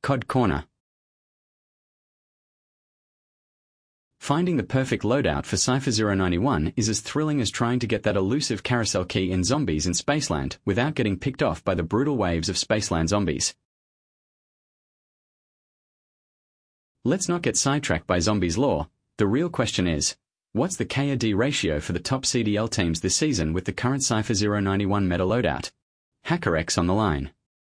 COD Corner. Finding the perfect loadout for Cypher 091 is as thrilling as trying to get that elusive carousel key in Zombies in Spaceland without getting picked off by the brutal waves of Spaceland zombies. Let's not get sidetracked by Zombies lore. The real question is, what's the K/D ratio for the top CDL teams this season with the current Cypher 091 meta loadout? HackerX on the line.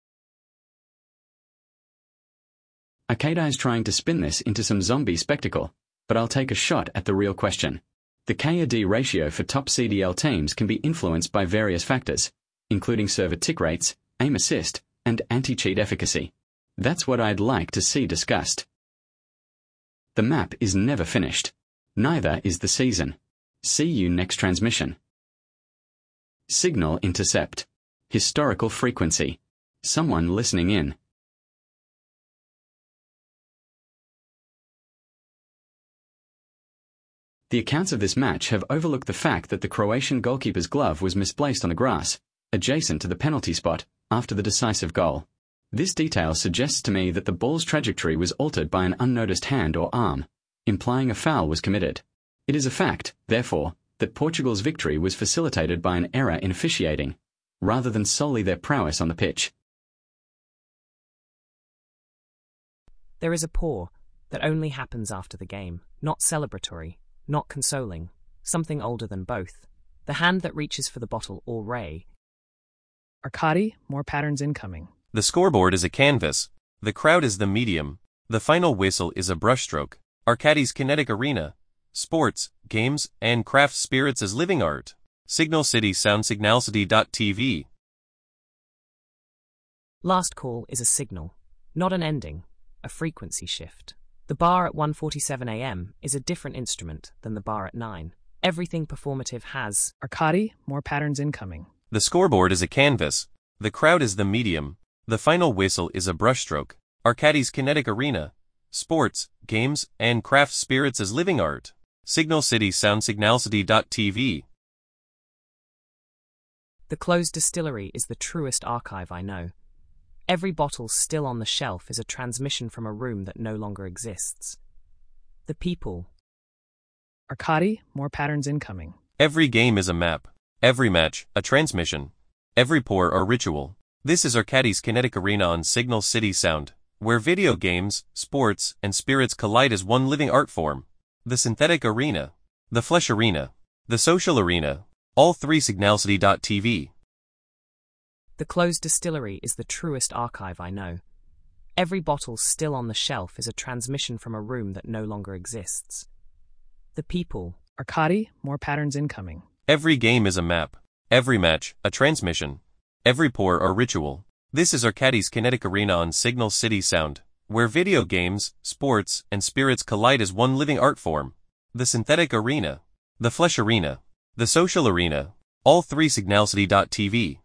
Arcadeye is trying to spin this into some zombie spectacle, but I'll take a shot at the real question. The K/D ratio for top CDL teams can be influenced by various factors, including server tick rates, aim assist, and anti-cheat efficacy. That's what I'd like to see discussed. The map is never finished. Neither is the season. See you next transmission. Signal intercept. Historical frequency. Someone listening in. The accounts of this match have overlooked the fact that the Croatian goalkeeper's glove was misplaced on the grass, adjacent to the penalty spot, after the decisive goal. This detail suggests to me that the ball's trajectory was altered by an unnoticed hand or arm, implying a foul was committed. It is a fact, therefore, that Portugal's victory was facilitated by an error in officiating, rather than solely their prowess on the pitch. There is a pour that only happens after the game, not celebratory, not consoling, something older than both. The hand that reaches for the bottle or ray. Arkady, more patterns incoming. The scoreboard is a canvas. The crowd is the medium. The final whistle is a brushstroke. Arkady's kinetic arena. Sports, games, and craft spirits as living art. Signal City Sound Signalcity.tv. Last call is a signal, not an ending, a frequency shift. The bar at 1:47 a.m. is a different instrument than the bar at 9. Everything performative has. Arkady, more patterns incoming. The scoreboard is a canvas. The crowd is the medium. The final whistle is a brushstroke. Arkady's kinetic arena. Sports, games, and craft spirits as living art. Signal City Sound Signalcity.tv. The closed distillery is the truest archive I know. Every bottle still on the shelf is a transmission from a room that no longer exists. The people. Arkady, more patterns incoming. Every game is a map. Every match, a transmission. Every pour, a ritual. This is Arkady's kinetic arena on Signal City Sound, where video games, sports, and spirits collide as one living art form. The synthetic arena. The flesh arena. The social arena. All three Signalcity.tv. The closed distillery is the truest archive I know. Every bottle still on the shelf is a transmission from a room that no longer exists. The people. Arkady, more patterns incoming. Every game is a map. Every match, a transmission. Every pour, a ritual. This is Arkady's kinetic arena on Signal City Sound, where video games, sports, and spirits collide as one living art form. The synthetic arena. The flesh arena. The social arena. All three Signalcity.tv.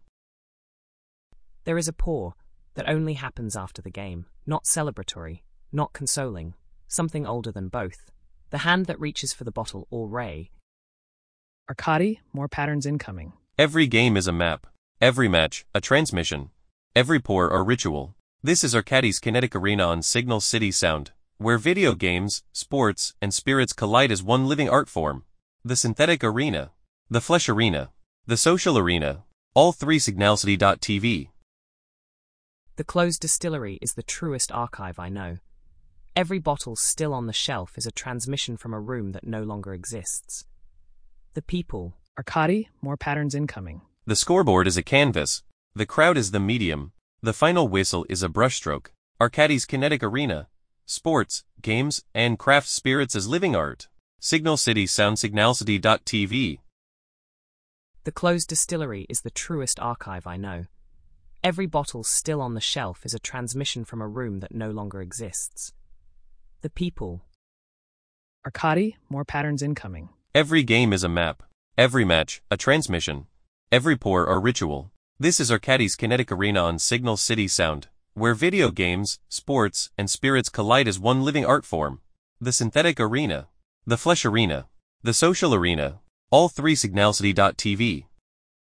There is a pour that only happens after the game, not celebratory, not consoling, something older than both. The hand that reaches for the bottle or ray. Arkady, more patterns incoming. Every game is a map. Every match, a transmission. Every pour, a ritual. This is Arkady's kinetic arena on Signal City Sound, where video games, sports, and spirits collide as one living art form. The synthetic arena. The flesh arena. The social arena. All three Signalcity.tv. The closed distillery is the truest archive I know. Every bottle still on the shelf is a transmission from a room that no longer exists. The people. Arkady, more patterns incoming. The scoreboard is a canvas. The crowd is the medium. The final whistle is a brushstroke. Arkady's kinetic arena. Sports, games, and craft spirits as living art. Signal City Sound Signalcity.tv. The closed distillery is the truest archive I know. Every bottle still on the shelf is a transmission from a room that no longer exists. The people. Arkady, more patterns incoming. Every game is a map. Every match, a transmission. Every pour, a ritual. This is Arkady's kinetic arena on Signal City Sound, where video games, sports, and spirits collide as one living art form. The synthetic arena. The flesh arena. The social arena. All three Signalcity.tv.